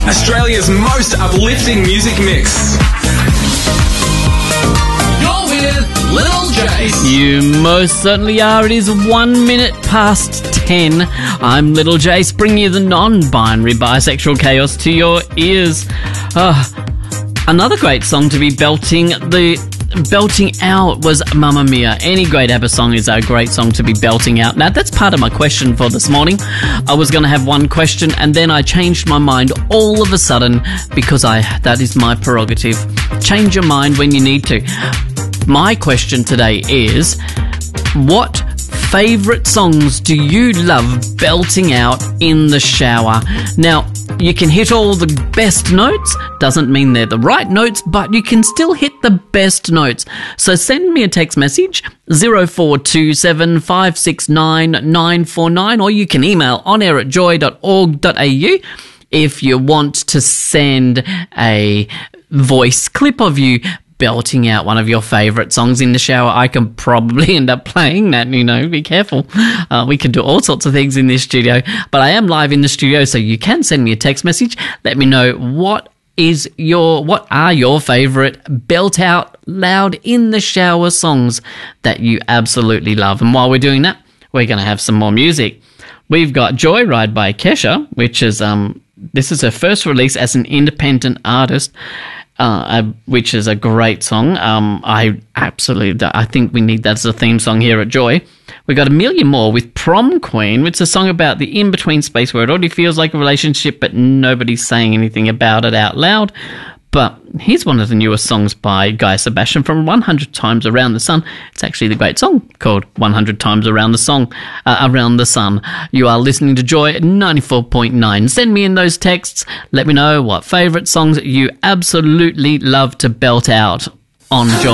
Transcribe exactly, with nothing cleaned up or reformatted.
Australia's most uplifting music mix. You're with Little Jace. You most certainly are. It is one minute past ten. I'm Little Jace, bringing you the non-binary bisexual chaos to your ears. Uh, another great song to be belting the... Belting out was Mamma Mia. Any great ABBA song is a great song to be belting out. Now, that's part of my question for this morning. I was going to have one question, and then I changed my mind all of a sudden because I that is my prerogative. Change your mind when you need to. My question today is, what favourite songs do you love belting out in the shower? Now, you can hit all the best notes. Doesn't mean they're the right notes, but you can still hit the best notes. So send me a text message, zero four two seven five six nine nine four nine, or you can email onair at joy dot org dot a u if you want to send a voice clip of you belting out one of your favourite songs in the shower. I can probably end up playing that, you know, be careful. Uh, we can do all sorts of things in this studio, but I am live in the studio, so you can send me a text message. Let me know what is your, what are your favourite belt out loud in the shower songs that you absolutely love. And while we're doing that, we're going to have some more music. We've got Joyride by Kesha, which is, um, this is her first release as an independent artist. Uh, which is a great song. Um, I absolutely, I think we need that as a theme song here at Joy. We got a million more with Prom Queen, which is a song about the in-between space where it already feels like a relationship, but nobody's saying anything about it out loud. But here's one of the newest songs by Guy Sebastian from one hundred Times Around the Sun. It's actually the great song called one hundred Times Around the Song, uh, Around the Sun. You are listening to Joy ninety-four point nine. Send me in those texts. Let me know what favourite songs you absolutely love to belt out on Joy.